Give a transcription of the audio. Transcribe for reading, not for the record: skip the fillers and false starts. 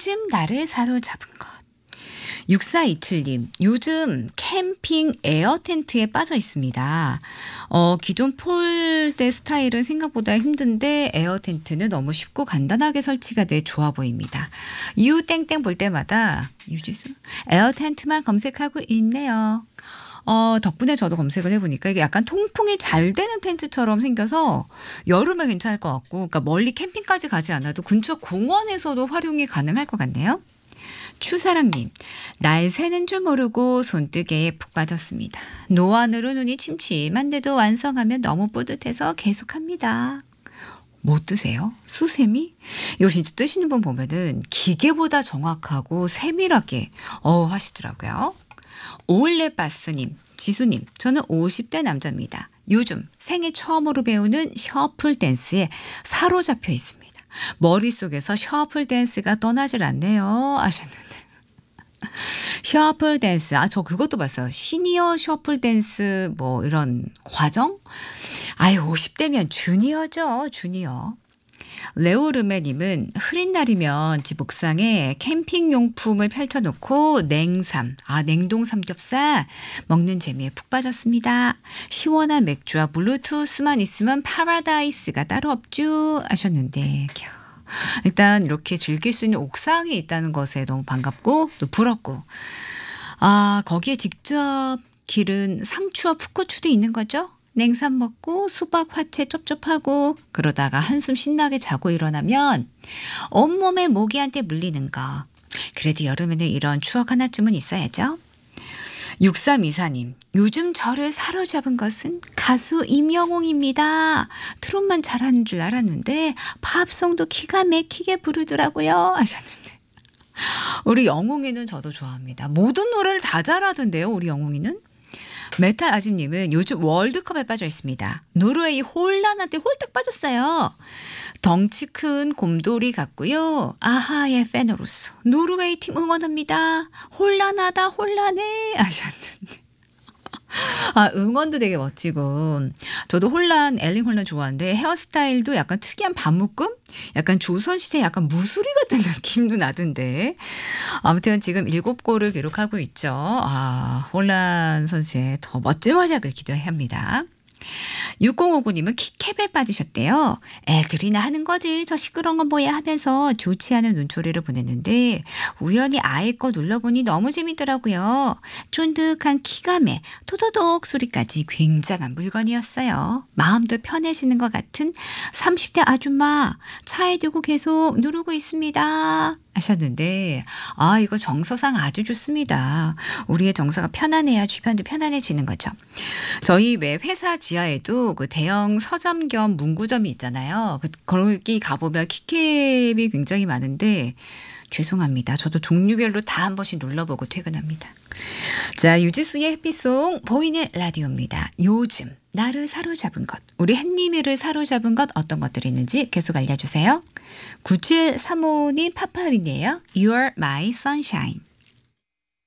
요즘 나를 사로잡은 것. 6427님, 요즘 캠핑 에어 텐트에 빠져 있습니다. 기존 폴대 스타일은 생각보다 힘든데 에어 텐트는 너무 쉽고 간단하게 설치가 돼 좋아 보입니다. 유땡땡 볼 때마다 유지수 에어 텐트만 검색하고 있네요. 덕분에 저도 검색을 해보니까 이게 약간 통풍이 잘 되는 텐트처럼 생겨서 여름에 괜찮을 것 같고, 그러니까 멀리 캠핑까지 가지 않아도 근처 공원에서도 활용이 가능할 것 같네요. 추사랑님, 날 새는 줄 모르고 손뜨개에 푹 빠졌습니다. 노안으로 눈이 침침한데도 완성하면 너무 뿌듯해서 계속합니다. 뭐 뜨세요? 수세미? 이거 진짜 뜨시는 분 보면은 기계보다 정확하고 세밀하게 하시더라고요. 오일레바스님, 지수님, 저는 50대 남자입니다. 요즘 생애 처음으로 배우는 셔플 댄스에 사로잡혀 있습니다. 머릿속에서 셔플 댄스가 떠나질 않네요 하셨는데. 셔플 댄스, 저 그것도 봤어요. 시니어 셔플 댄스 뭐 이런 과정? 50대면 주니어죠, 주니어. 레오르메님은 흐린 날이면 집 옥상에 캠핑용품을 펼쳐놓고 냉동 삼겹살 먹는 재미에 푹 빠졌습니다. 시원한 맥주와 블루투스만 있으면 파라다이스가 따로 없죠 하셨는데, 일단 이렇게 즐길 수 있는 옥상이 있다는 것에 너무 반갑고 또 부럽고, 거기에 직접 기른 상추와 풋고추도 있는 거죠. 냉삼 먹고 수박 화채 쩝쩝하고 그러다가 한숨 신나게 자고 일어나면 온몸에 모기한테 물리는 거. 그래도 여름에는 이런 추억 하나쯤은 있어야죠. 6324님, 요즘 저를 사로잡은 것은 가수 임영웅입니다. 트롯만 잘하는 줄 알았는데 팝송도 기가 막히게 부르더라고요 하셨는데, 우리 영웅이는 저도 좋아합니다. 모든 노래를 다 잘하던데요, 우리 영웅이는. 메탈 아집님은 요즘 월드컵에 빠져 있습니다. 노르웨이 혼란한테 홀딱 빠졌어요. 덩치 큰 곰돌이 같고요. 아하의 팬으로서 노르웨이 팀 응원합니다. 혼란하다 혼란해 하셨는데. 응원도 되게 멋지고, 저도 엘링 홀란 좋아하는데 헤어스타일도 약간 특이한 반묶음? 약간 조선시대 약간 무수리 같은 느낌도 나던데. 아무튼 지금 7골을 기록하고 있죠. 홀란 선수의 더 멋진 활약을 기대해야 합니다. 6059님은 키캡에 빠지셨대요. 애들이나 하는 거지 저 시끄러운 건 뭐야 하면서 좋지 않은 눈초리를 보냈는데 우연히 아이 거 눌러보니 너무 재밌더라고요. 쫀득한 키감에 토도독 소리까지 굉장한 물건이었어요. 마음도 편해지는 것 같은 30대 아줌마 차에 두고 계속 누르고 있습니다 하셨는데, 이거 정서상 아주 좋습니다. 우리의 정서가 편안해야 주변도 편안해지는 거죠. 저희 왜 회사 지하에도 그 대형 서점 겸 문구점이 있잖아요. 거기 가보면 키캡이 굉장히 많은데 죄송합니다. 저도 종류별로 다 한 번씩 눌러보고 퇴근합니다. 자, 유지수의 해피송 보이는 라디오입니다. 요즘 나를 사로잡은 것, 우리 햇님이를 사로잡은 것 어떤 것들이 있는지 계속 알려주세요. 9735님 파파이네요. You are my sunshine.